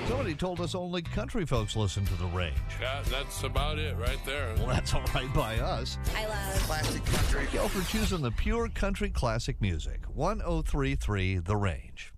Somebody told us only country folks listen to The Range. Yeah, that's about it right there. Well, that's all right by us. I love Classic country. Thank y'all for choosing the pure country classic music. 1033 The Range.